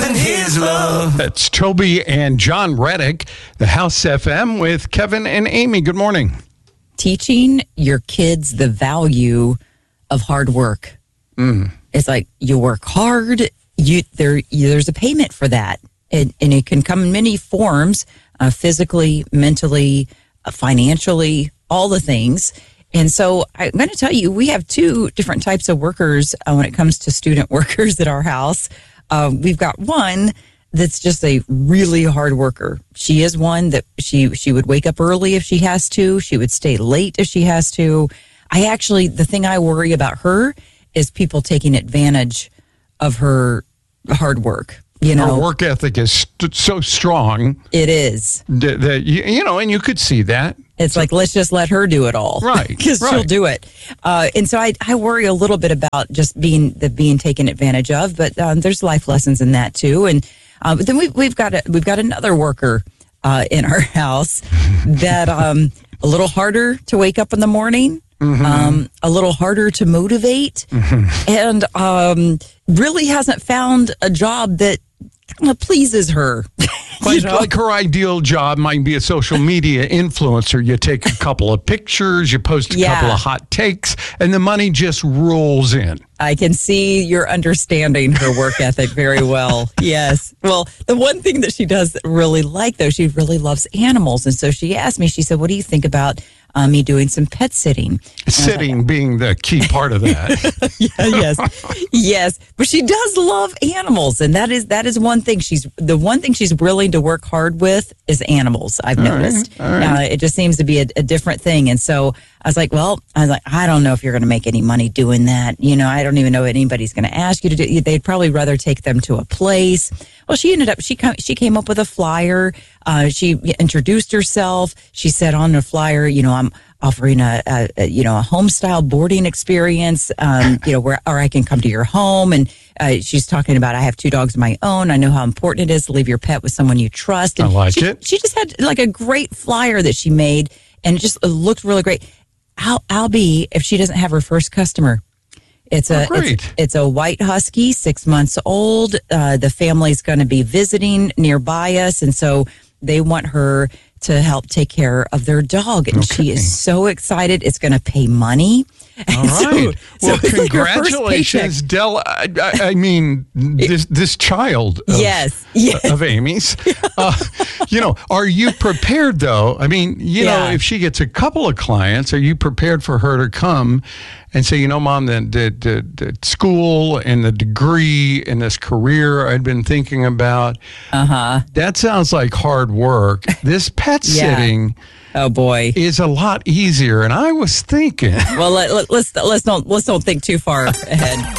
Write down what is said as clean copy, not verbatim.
and his love. That's Toby and John Reddick, the House FM with Kevin and Amy. Good morning. Teaching your kids the value of hard work. It's like you work hard, there's a payment for that. And it can come in many forms, physically, mentally, financially, all the things. And so I'm going to tell you, we have two different types of workers when it comes to student workers at our house. We've got one that's just a really hard worker. She is one that she would wake up early if she has to. She would stay late if she has to. The thing I worry about her is people taking advantage of her hard work. You know, her work ethic is so strong. It is. That and you could see that. It's like, let's just let her do it all. Right. Because she'll do it. And so I worry a little bit about just being taken advantage of, but there's life lessons in that too. And but then we've got another worker in our house that a little harder to wake up in the morning. A little harder to motivate, and really hasn't found a job that kind of pleases her. Like her ideal job might be a social media influencer. You take a couple of pictures, you post a couple of hot takes, and the money just rolls in. I can see you're understanding her work ethic very well. Yes. Well, the one thing that she does really like, though, she really loves animals. And so she asked me, she said, what do you think about me doing some pet sitting? Sitting being the key part of that. Yes. But she does love animals. And that is one thing. The one thing she's willing to work hard with is animals, I've noticed. All right. It just seems to be a different thing. And so I was like, I don't know if you're going to make any money doing that. I don't even know what anybody's going to ask you to do. They'd probably rather take them to a place. Well, she came up with a flyer. She introduced herself. She said on the flyer, I'm offering a home style boarding experience, or I can come to your home. And she's talking about, I have 2 dogs of my own. I know how important it is to leave your pet with someone you trust. And I like it. She just had like a great flyer that she made, and it just looked really great. I'll be, if she doesn't have her first customer. It's a white husky, 6 months old. The family's going to be visiting nearby us, and so they want her to help take care of their dog. And she is so excited. It's going to pay money. All right. Well, congratulations, Del. I mean, this child of Amy's. Are you prepared, though? I mean, if she gets a couple of clients, are you prepared for her to come and say, Mom, the school and the degree and this career I'd been thinking about, that sounds like hard work. This pet sitting, oh boy, is a lot easier. And I was thinking, well, let's don't think too far ahead.